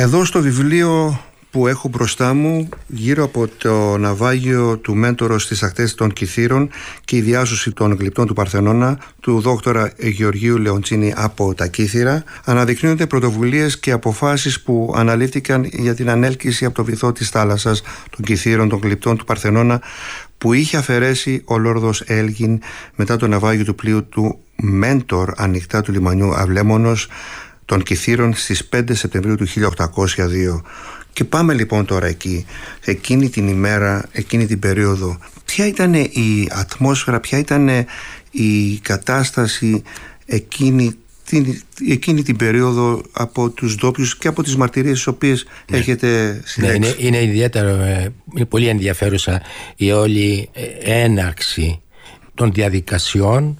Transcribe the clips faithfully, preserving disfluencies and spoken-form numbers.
Εδώ στο βιβλίο που έχω μπροστά μου, γύρω από το ναυάγιο του Μέντορος στις ακτές των Κιθήρων και η διάσωση των γλυπτών του Παρθενώνα του δόκτορα Γεωργίου Λεοντσίνη από τα Κύθυρα, αναδεικνύονται πρωτοβουλίες και αποφάσεις που αναλήφθηκαν για την ανέλκυση από το βυθό της θάλασσας των Κιθήρων, των γλυπτών του Παρθενώνα, που είχε αφαιρέσει ο Λόρδος Έλγιν μετά το ναυάγιο του πλοίου του Μέντορ ανοιχτά του λιμανιού Αυλέμονος των Κιθήρων στις πέντε Σεπτεμβρίου του χίλια οκτακόσια δύο. Και πάμε λοιπόν τώρα εκεί, εκείνη την ημέρα, εκείνη την περίοδο. Ποια ήταν η ατμόσφαιρα, ποια ήταν η κατάσταση εκείνη την, εκείνη την περίοδο από τους ντόπιους και από τις μαρτυρίες τις οποίες ναι. έχετε συλλέξει? Ναι, είναι, είναι ιδιαίτερο, είναι πολύ ενδιαφέρουσα η όλη έναρξη των διαδικασιών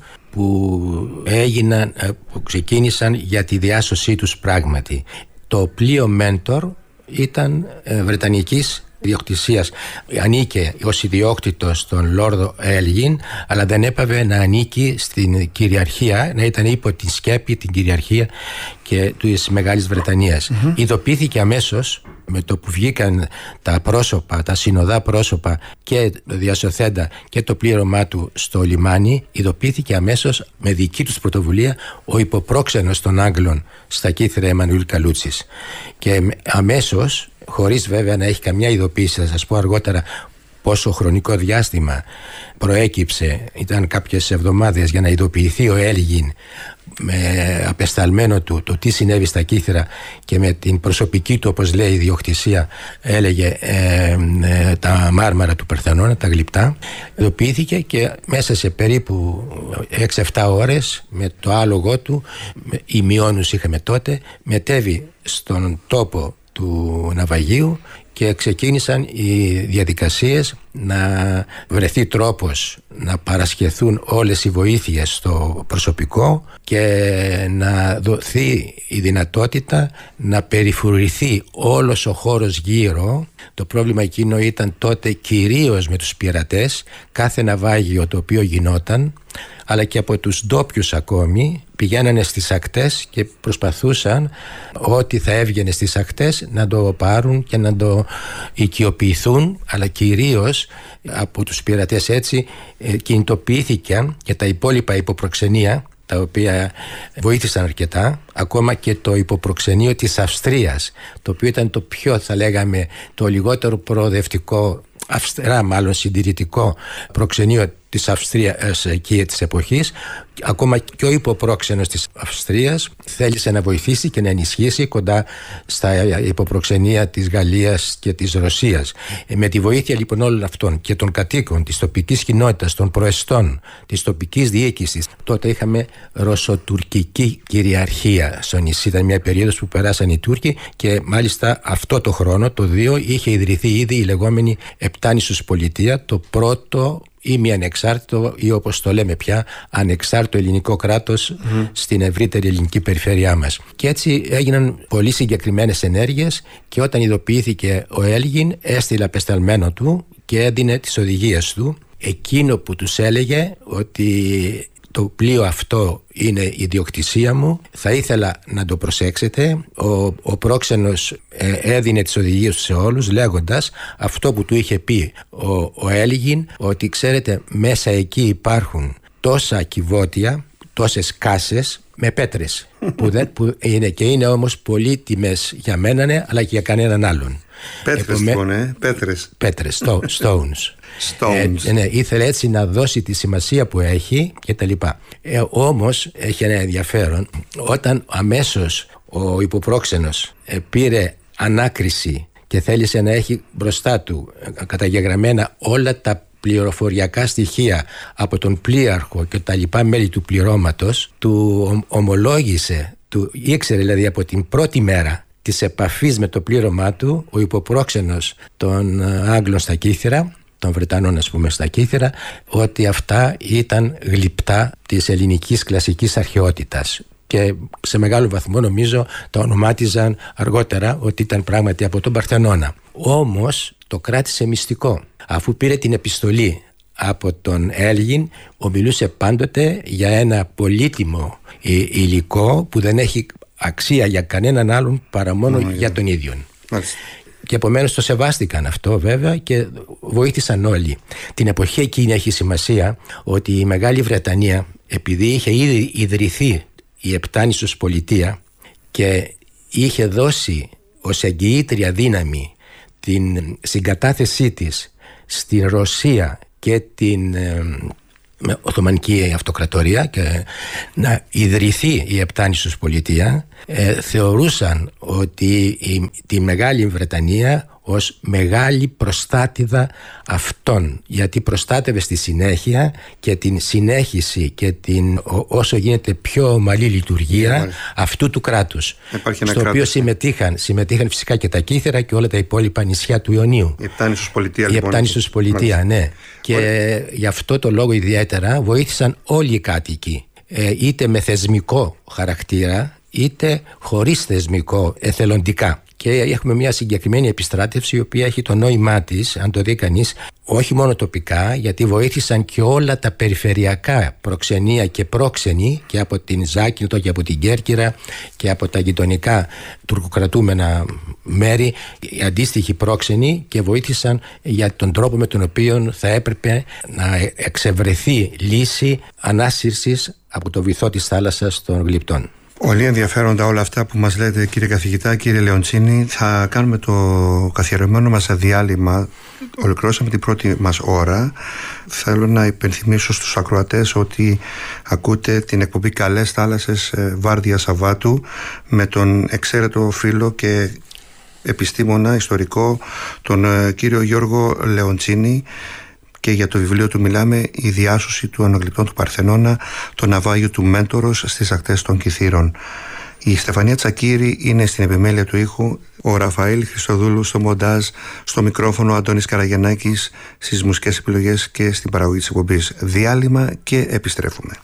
που έγιναν, που ξεκίνησαν για τη διάσωσή τους πράγματι. Το πλοίο Μέντορ ήταν βρετανικής ιδιοκτησίας. Ανήκε ως ιδιόκτητος στον Λόρδο Έλγιν, αλλά δεν έπαβε να ανήκει στην κυριαρχία, να ήταν υπό την σκέπη, την κυριαρχία και της Μεγάλης Βρετανίας. Mm-hmm. Ειδοποιήθηκε αμέσως με το που βγήκαν τα πρόσωπα, τα συνοδά πρόσωπα και το διασωθέντα και το πλήρωμά του στο λιμάνι, ειδοποιήθηκε αμέσως με δική τους πρωτοβουλία ο υποπρόξενος των Άγγλων στα Κύθυρα Εμμανουήλ Καλούτσης. Και αμέσως, χωρίς βέβαια να έχει καμιά ειδοποίηση, θα σας πω αργότερα πόσο χρονικό διάστημα προέκυψε, ήταν κάποιες εβδομάδες για να ειδοποιηθεί ο Έλγιν με απεσταλμένο του το τι συνέβη στα Κύθυρα και με την προσωπική του, όπως λέει, ιδιοκτησία, έλεγε ε, ε, τα μάρμαρα του Παρθενώνα, τα γλυπτά. Ειδοποιήθηκε και μέσα σε περίπου έξι εφτά ώρες με το άλογο του, ημιώνους είχαμε τότε, μετέβη στον τόπο του ναυαγίου και ξεκίνησαν οι διαδικασίες να βρεθεί τρόπος να παρασχεθούν όλες οι βοήθειες στο προσωπικό και να δοθεί η δυνατότητα να περιφρουρηθεί όλος ο χώρος γύρω. Το πρόβλημα εκείνο ήταν τότε κυρίως με τους πειρατές, κάθε ναυάγιο το οποίο γινόταν, αλλά και από τους ντόπιους ακόμη, πηγαίνανε στις ακτές και προσπαθούσαν ό,τι θα έβγαινε στις ακτές να το πάρουν και να το οικειοποιηθούν, αλλά κυρίως από τους πειρατές. Έτσι κινητοποιήθηκαν και τα υπόλοιπα υποπροξενία, τα οποία βοήθησαν αρκετά, ακόμα και το υποπροξενείο της Αυστρίας, το οποίο ήταν το πιο, θα λέγαμε, το λιγότερο προοδευτικό, αυστηρά μάλλον συντηρητικό προξενείο της Αυστρίας εκεί της εποχής. Ακόμα και ο υποπρόξενος της Αυστρίας θέλησε να βοηθήσει και να ενισχύσει κοντά στα υποπροξενία της Γαλλίας και της Ρωσίας. Με τη βοήθεια λοιπόν όλων αυτών και των κατοίκων, της τοπικής κοινότητας, των προεστών, της τοπικής διοίκησης, τότε είχαμε ρωσοτουρκική κυριαρχία στο νησί. Ήταν μια περίοδος που περάσαν οι Τούρκοι και μάλιστα αυτό το χρόνο, το δύο, είχε ιδρυθεί ήδη η λεγόμενη Επτάνησος Πολιτεία, το πρώτο ή μη ανεξάρτητο ή όπως το λέμε πια ανεξάρτητο ελληνικό κράτος mm. στην ευρύτερη ελληνική περιφέρειά μας. Και έτσι έγιναν πολύ συγκεκριμένες ενέργειες και όταν ειδοποιήθηκε ο Έλγιν έστειλε απεσταλμένο του και έδινε τις οδηγίες του. Εκείνο που τους έλεγε ότι το πλοίο αυτό είναι η ιδιοκτησία μου, θα ήθελα να το προσέξετε. Ο, ο πρόξενος ε, έδινε τις οδηγίες του σε όλους, λέγοντας αυτό που του είχε πει ο, ο Έλγιν, ότι ξέρετε μέσα εκεί υπάρχουν τόσα κυβότια, τόσες κάσες με πέτρες που, δεν, που είναι, και είναι όμως πολύτιμες για μένα, ναι, αλλά και για κανέναν άλλον. Πέτρες Επομέ... λοιπόν, ε, πέτρες. Πέτρες, sto- stones. stones. Ε, ναι, ήθελε έτσι να δώσει τη σημασία που έχει και τα λοιπά. Ε, όμως έχει ένα ενδιαφέρον, όταν αμέσως ο υποπρόξενος ε, πήρε ανάκριση και θέλησε να έχει μπροστά του ε, καταγεγραμμένα όλα τα πληροφοριακά στοιχεία από τον πλοίαρχο και τα λοιπά μέλη του πληρώματος, του ομολόγησε, του ήξερε δηλαδή από την πρώτη μέρα της επαφής με το πλήρωμά του ο υποπρόξενος των Άγγλων στα Κύθυρα, των Βρετανών ας πούμε στα Κύθυρα, ότι αυτά ήταν γλυπτά της ελληνικής κλασικής αρχαιότητας. Και σε μεγάλο βαθμό νομίζω τα ονομάτιζαν αργότερα ότι ήταν πράγματι από τον Παρθενώνα. Όμως το κράτησε μυστικό. Αφού πήρε την επιστολή από τον Έλγιν, ομιλούσε πάντοτε για ένα πολύτιμο υλικό που δεν έχει αξία για κανέναν άλλον παρά μόνο mm, για τον ίδιο. Μάλιστα. Και επομένως το σεβάστηκαν αυτό βέβαια και βοήθησαν όλοι. Την εποχή εκείνη έχει σημασία ότι η Μεγάλη Βρετανία, επειδή είχε ήδη ιδρυθεί η Επτάνησος Πολιτεία και είχε δώσει ως εγγυήτρια δύναμη την συγκατάθεσή της στην Ρωσία και την ε, Οθωμανική Αυτοκρατορία και να ιδρυθεί η Επτάνησος Πολιτεία, ε, θεωρούσαν ότι η, τη Μεγάλη Βρετανία ως μεγάλη προστάτηδα αυτών, γιατί προστάτευε στη συνέχεια και την συνέχιση και την όσο γίνεται πιο ομαλή λειτουργία yeah, αυτού του κράτους, στο οποίο κράτος. συμμετείχαν, συμμετείχαν φυσικά και τα Κύθυρα και όλα τα υπόλοιπα νησιά του Ιωνίου. Η Επτάνησος Πολιτεία, η λοιπόν. Επτάνησος Πολιτεία, ναι. Και Όλη. γι' αυτό το λόγο ιδιαίτερα βοήθησαν όλοι οι κάτοικοι, ε, είτε με θεσμικό χαρακτήρα είτε χωρίς θεσμικό, εθελοντικά. Και έχουμε μια συγκεκριμένη επιστράτευση η οποία έχει το νόημά της, αν το δει κανείς, όχι μόνο τοπικά, γιατί βοήθησαν και όλα τα περιφερειακά προξενία και πρόξενοι και από την Ζάκυνθο και από την Κέρκυρα και από τα γειτονικά τουρκοκρατούμενα μέρη, οι αντίστοιχοι πρόξενοι, και βοήθησαν για τον τρόπο με τον οποίο θα έπρεπε να εξευρεθεί λύση ανάσυρσης από το βυθό της θάλασσας των Γλυπτών. Πολύ ενδιαφέροντα όλα αυτά που μας λέτε, κύριε καθηγητά, κύριε Λεοντσίνη. Θα κάνουμε το καθιερωμένο μας διάλειμμα. Ολοκληρώσαμε την πρώτη μας ώρα. Θέλω να υπενθυμίσω στους ακροατές ότι ακούτε την εκπομπή Καλές Θάλασσες Βάρδια Σαββάτου με τον εξαίρετο φίλο και επιστήμονα, ιστορικό, τον κύριο Γιώργο Λεοντσίνη. Και για το βιβλίο του μιλάμε, η διάσωση του αναγλυπτών του Παρθενώνα, το ναυάγιο του Μέντορος στις ακτές των Κιθήρων. Η Στεφανία Τσακύρη είναι στην επιμέλεια του ήχου, ο Ραφαήλ Χριστοδούλου στο μοντάζ, στο μικρόφωνο ο Αντώνης Καραγιαννάκης, στις μουσικές επιλογές και στην παραγωγή της εκπομπής. Διάλειμμα και επιστρέφουμε.